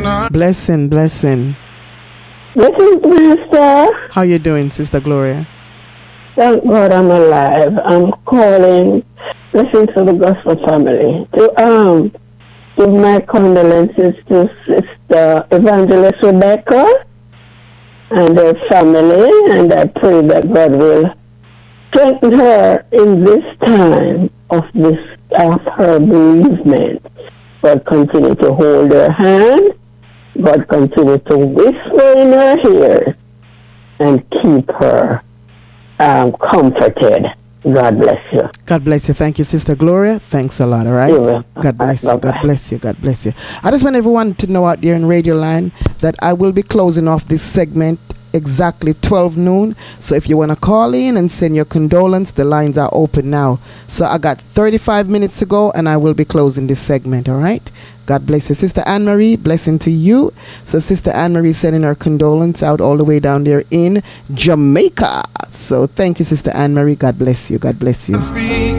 Blessing, blessing. Blessings, Minister. How you doing, Sister Gloria? Thank God I'm alive. I'm calling, listen to the gospel family, to give my condolences to Sister Evangelist Rebecca and her family, and I pray that God will strengthen her in this time of her bereavement. God continue to hold her hand. God continue to whisper in her ear and keep her comforted. God bless you. God bless you. Thank you, Sister Gloria. Thanks a lot, all right? God bless you. God bless you. God bless you. I just want everyone to know out there in Radio Line that I will be closing off this segment exactly 12 noon. So if you want to call in and send your condolence, the lines are open now. So I got 35 minutes to go and I will be closing this segment, all right? God bless you. Sister Anne-Marie, blessing to you. So Sister Anne-Marie sending her condolence out all the way down there in Jamaica. So thank you, Sister Anne-Marie. God bless you. God bless you.